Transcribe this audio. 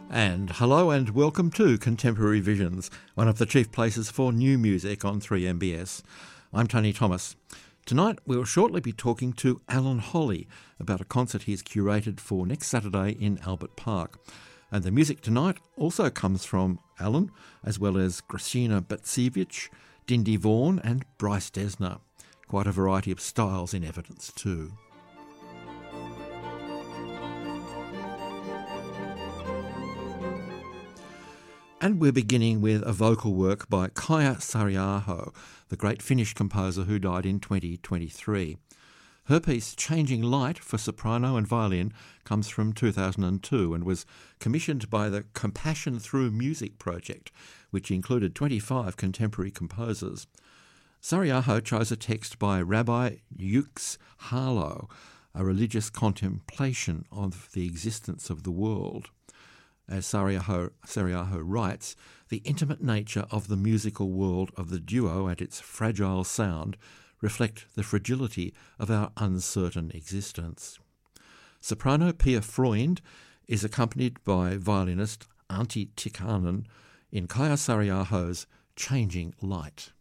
And hello and welcome to Contemporary Visions, one of the chief places for new music on 3MBS. I'm Tony Thomas. Tonight we'll shortly be talking to Alan Holly about a concert he's curated for next Saturday in Albert Park. And the music tonight also comes from Alan, as well as Gracina Batsievich, Dindy Vaughan and Bryce Dessner. Quite a variety of styles in evidence too. And we're beginning with a vocal work by Kaija Saariaho, the great Finnish composer who died in 2023. Her piece Changing Light for soprano and violin comes from 2002 and was commissioned by the Compassion Through Music project, which included 25 contemporary composers. Saariaho chose a text by Rabbi Yuks Harlow, a religious contemplation of the existence of the world. As Saariaho writes, the intimate nature of the musical world of the duo and its fragile sound reflect the fragility of our uncertain existence. Soprano Pia Freund is accompanied by violinist Antti Tikkanen in Kaija Saariaho's Changing Light.